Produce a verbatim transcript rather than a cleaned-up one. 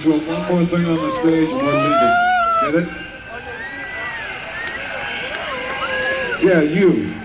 do one more thing on the stage and we're leaving. Get it? Yeah, you.